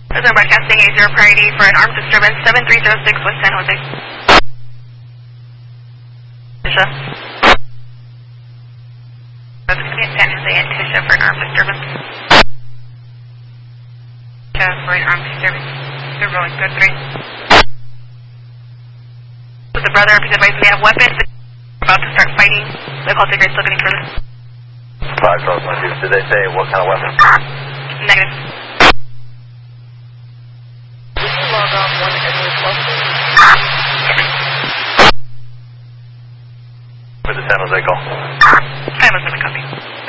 President broadcasting A0 priority for an armed disturbance 7306 West San Jose. Tisha. President San Jose and Tisha for an armed disturbance. Tisha for an armed disturbance. They're rolling code 3. With the brother, please advise they have weapons. They're about to start fighting. The call taker is still getting further. 512, did they say what kind of weapon? Negative. Log off 1 Edward Plus. With the San Jose call. I was going to copy.